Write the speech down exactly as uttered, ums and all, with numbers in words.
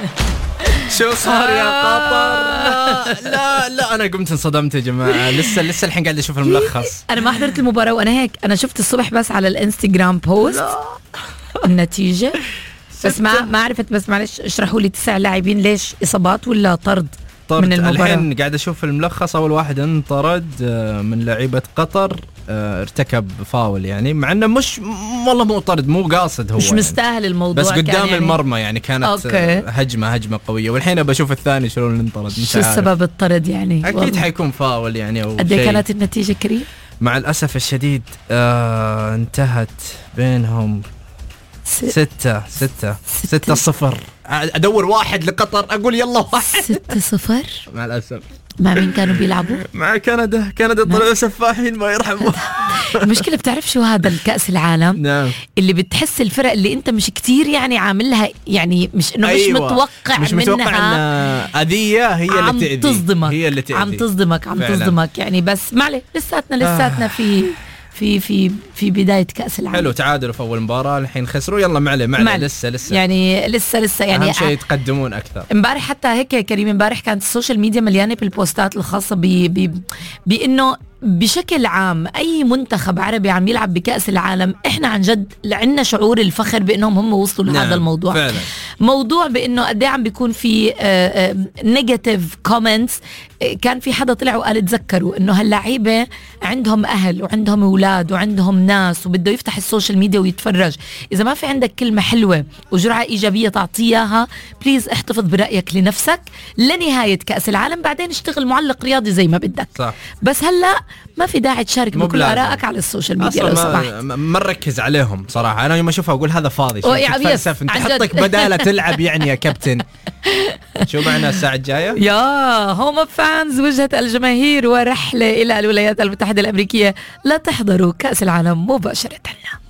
شو صار يا قطر؟ لا لا لا أنا قمت انصدمت يا جماعة. لسه لسه الحين قاعد أشوف الملخص. أنا ما حضرت المباراة وأنا هيك أنا شفت الصبح بس على الانستغرام بوست النتيجة بس ما ما عرفت. بس معلش اشرحوا لي تسع لاعبين ليش إصابات ولا طرد من المباراة؟ الحين قاعد أشوف الملخص. أول واحد انطرد من لعيبة قطر، ارتكب فاول يعني، مع انه مش والله مو طرد، مو قاصد، هو مش يعني مستاهل الموضوع، بس قدام يعني المرمى يعني كانت أوكي. هجمة هجمة قوية. والحين بشوف الثاني شلون انطرد. شو السبب الطرد يعني؟ أكيد حيكون فاول يعني أو قد ايه كانت النتيجة كريم؟ مع الأسف الشديد آه انتهت بينهم ستة ستة ستة, ستة صفر. أدور واحد لقطر أقول يلا واحد. ستة صفر مع الأسف. مع مين كانوا بيلعبوا؟ مع كندا. كندا طلعوا سفاحين ما يرحموا. المشكلة بتعرف شو هذا الكأس العالم؟ نعم. اللي بتحس الفرق اللي انت مش كتير يعني عاملها، يعني مش انه أيوة. مش متوقع مش منها، متوقع ان أذية هي اللي تأذي، تصدمك. هي اللي تأذي. عم تصدمك عم فعلا. تصدمك يعني. بس معلي لساتنا لساتنا آه. في في في في بداية كأس العالم. حلو، تعادلوا في أول مباراة، الحين خسروا، يلا معلي معلي لسه لسه يعني لسه لسه يعني أهم شيء يتقدمون أكثر. امبارح حتى هيك كريم، امبارح كانت السوشيال ميديا مليانة بالبوستات الخاصة ب ب بإنه بشكل عام أي منتخب عربي عم يلعب بكأس العالم إحنا عن جد عندنا شعور الفخر بأنهم هم وصلوا لهذا نعم. الموضوع فعلا. موضوع بأنه قد ايه عم بيكون في نيجاتيف كومنتس. كان في حدا طلع وقال تذكروا انه هاللعيبه عندهم اهل وعندهم اولاد وعندهم ناس وبده يفتح السوشيال ميديا ويتفرج. اذا ما في عندك كلمه حلوه وجرعه ايجابيه تعطيها، بليز احتفظ برايك لنفسك لنهايه كاس العالم، بعدين اشتغل معلق رياضي زي ما بدك. صح. بس هلا ما في داعي تشارك بكل ارائك على السوشيال ميديا لو سمحت. ما, ما نركز عليهم صراحه. انا يوم اشوفها اقول هذا فاضي، شو تتفلسف انت حطك بداله تلعب يعني يا كابتن. شو معنا الساعه الجايه؟ يا هوم اوف فانز، وجهة الجماهير ورحلة إلى الولايات المتحدة الأمريكية، لا تحضروا كأس العالم مباشرة.